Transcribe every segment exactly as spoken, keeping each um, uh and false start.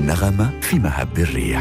النغمة في مهب الريح.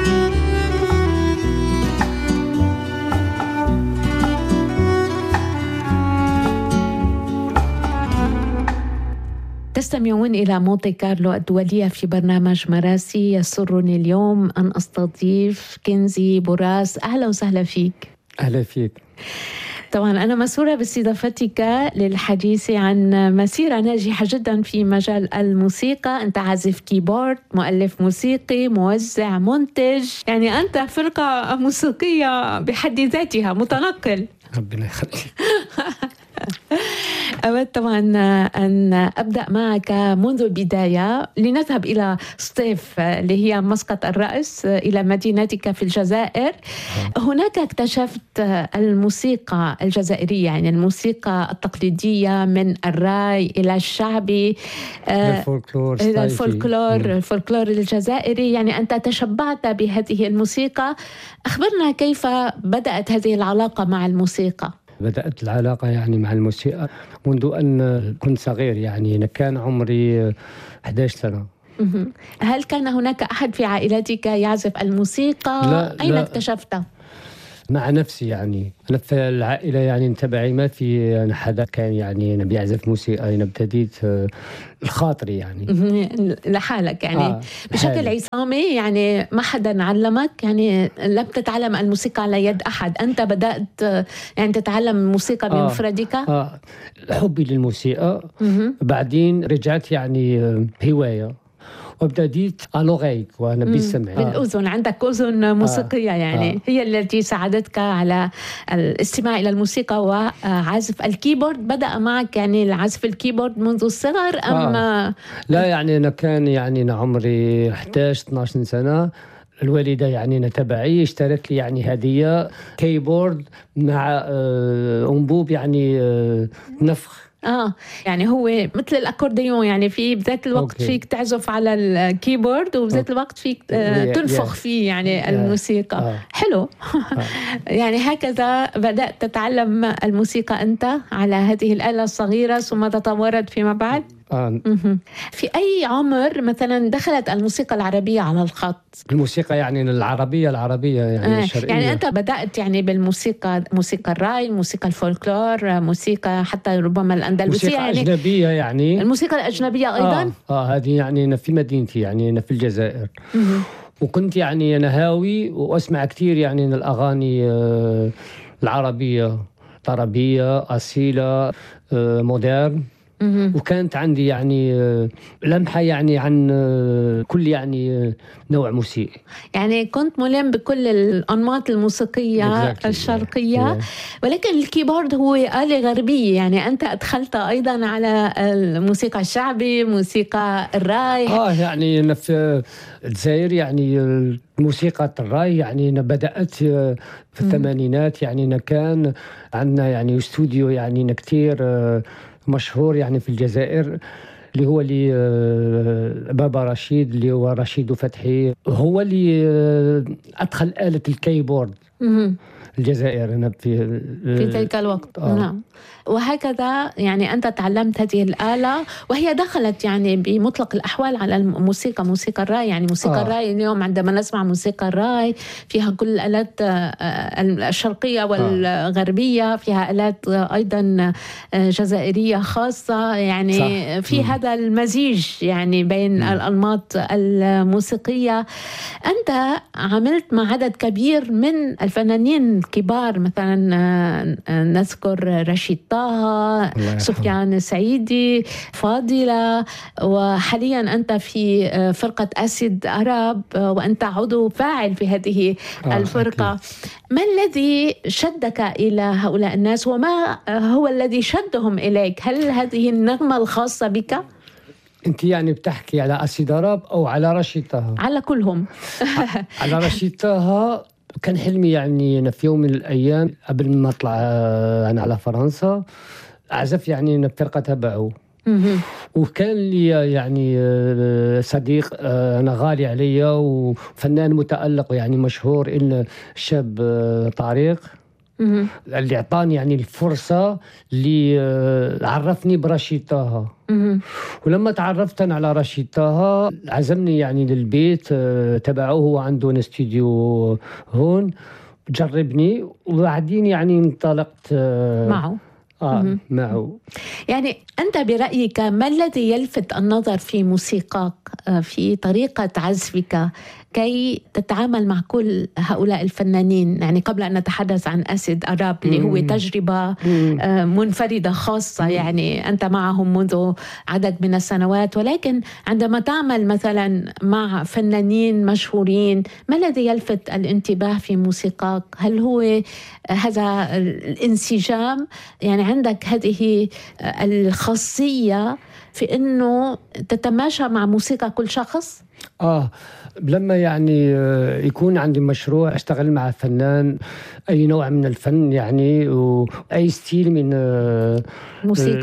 تستمعون إلى مونتي كارلو الدولية في برنامج مراسي. يسرني اليوم أن أستضيف كنزي بوراس. أهلا وسهلا فيك. أهلا فيك. طبعا أنا مسرورة باستضافتك للحديث عن مسيرة ناجحة جدا في مجال الموسيقى. أنت عازف كيبورد، مؤلف موسيقي، موزع، منتج، يعني أنت فرقة موسيقية بحد ذاتها، متنقل. ربنا يخليك. أود طبعا أن أبدأ معك منذ البداية، لنذهب إلى سطيف اللي هي مسقط الرأس، إلى مدينتك في الجزائر. هناك اكتشفت الموسيقى الجزائرية، يعني الموسيقى التقليدية من الراي إلى الشعبي الفولكلور إلى الفولكلور الفولكلور الجزائري. يعني أنت تشبعت بهذه الموسيقى. أخبرنا كيف بدأت هذه العلاقة مع الموسيقى؟ بدأت العلاقة يعني مع الموسيقى منذ أن كنت صغير، يعني كان عمري أحد عشر سنة. هل كان هناك أحد في عائلتك يعزف الموسيقى؟ لا، أين لا. اكتشفته؟ مع نفسي، يعني أنا في العائلة يعني تبعي ما في أنا حدا كان يعني أنا بيعزف موسيقى. أنا ابتديت الخاطري يعني لحالك، يعني آه بشكل عصامي، يعني ما حدا علمك، يعني لم تتعلم الموسيقى على يد أحد، أنت بدأت يعني تتعلم الموسيقى بمفردك؟ آه, آه حبي للموسيقى. بعدين رجعت يعني هواية وابتديت ألوغيك وأنا بالسمع بالأذن. عندك أذن موسيقية، يعني آه. هي التي ساعدتك على الاستماع إلى الموسيقى وعزف الكيبورد. بدأ معك يعني العزف الكيبورد منذ الصغر أم؟ آه. لا، يعني أنا كان يعني أنا عمري إحدى عشر اثنا عشر سنة. الوالدة يعني أنا تبعي اشترت لي يعني هدية كيبورد مع آه أنبوب يعني آه نفخ. آه يعني هو مثل الأكورديون، يعني في بذات الوقت أوكي. فيك تعزف على الكيبورد وبذات الوقت فيك آه تنفخ فيه يعني الموسيقى. آه. حلو. آه. يعني هكذا بدأت تتعلم الموسيقى أنت على هذه الآلة الصغيرة، ثم تطورت فيما بعد. آه. في أي عمر مثلا دخلت الموسيقى العربية على الخط؟ الموسيقى يعني العربية العربية يعني آه. الشرقية. يعني أنت بدأت يعني بالموسيقى، موسيقى الراي، موسيقى الفولكلور، موسيقى حتى ربما الأندلسية، موسيقى يعني أجنبية، يعني الموسيقى الأجنبية أيضا. آه. آه هذه يعني أنا في مدينتي، يعني أنا في الجزائر. مه. وكنت يعني أنا هاوي وأسمع كثير يعني الأغاني آه العربية، طربية، أصيلة، آه مودرن. وكانت عندي يعني لمحة يعني عن كل يعني نوع موسيقي. يعني كنت ملم بكل الأنماط الموسيقية exactly. الشرقية. yeah. ولكن الكيبورد هو آلة غربية، يعني أنت أدخلت أيضا على الموسيقى الشعبي، موسيقى الراي. آه يعني أنا في الجزائر يعني موسيقى الراي يعني أنا بدأت في الثمانينات. يعني أنا كان عندنا يعني استوديو يعني كتير مشهور يعني في الجزائر، اللي هو اللي بابا رشيد، اللي هو رشيد فتحي، هو اللي أدخل آلة الكيبورد الجزائر أنا في في ذلك الوقت. آه. نعم. وهكذا يعني أنت تعلمت هذه الآلة، وهي دخلت يعني بمطلق الأحوال على الموسيقى، موسيقى الراي. يعني موسيقى آه. الراي اليوم عندما نسمع موسيقى الراي فيها كل الآلات الشرقية والغربية، فيها آلات أيضا جزائرية خاصة، يعني صح. في م. هذا المزيج يعني بين م. الأنماط الموسيقية. أنت عملت مع عدد كبير من الفنانين الكبار، مثلا نذكر رشيد طه، سفيان السعيدي، فاضلة، وحاليا أنت في فرقة أسيد أراب وأنت عضو فاعل في هذه آه الفرقة. أكيد. ما الذي شدك إلى هؤلاء الناس وما هو الذي شدهم إليك؟ هل هذه النغمة الخاصة بك؟ أنت يعني بتحكي على أسيد أراب أو على رشيد طه؟ على كلهم. على رشيد طه كان حلمي يعني أنا في يوم من الأيام قبل ما أطلع أنا على فرنسا أعزف يعني أنا بفرقة تبعه. وكان لي يعني صديق أنا غالي علي وفنان متألق يعني مشهور، إن الشاب طارق. اللي أعطاني يعني الفرصة اللي عرفني برشيد طه. ولما تعرفت أنا على رشيد طه عزمني يعني للبيت تبعه، هو عنده استوديو هون، جربني وبعدين يعني انطلقت معه. آه معه. يعني أنت برأيك ما الذي يلفت النظر في موسيقاك، في طريقة عزفك كي تتعامل مع كل هؤلاء الفنانين؟ يعني قبل أن نتحدث عن أسيد أراب اللي هو تجربة منفردة خاصة، يعني أنت معهم منذ عدد من السنوات، ولكن عندما تعمل مثلا مع فنانين مشهورين ما الذي يلفت الانتباه في موسيقاك؟ هل هو هذا الانسجام؟ يعني عندك هذه الخاصية في أنه تتماشى مع موسيقى كل شخص؟ آه لما يعني يكون عندي مشروع أشتغل مع فنان أي نوع من الفن يعني، وأي ستيل من موسيقى